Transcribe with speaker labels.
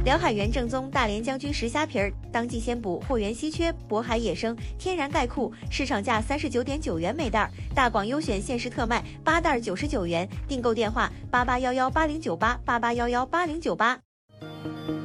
Speaker 1: 辽海源正宗大连将军石虾皮儿，当季鲜补，货源稀缺，渤海野生，天然钙库，市场价39.9元每袋，大广优选限时特卖，8袋99元，订购电话8811809888118098。